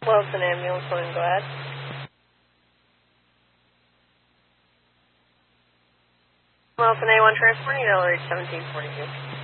Well, it's an ambulance, go ahead. Well, it's an A1 transport, you know, reach 1742.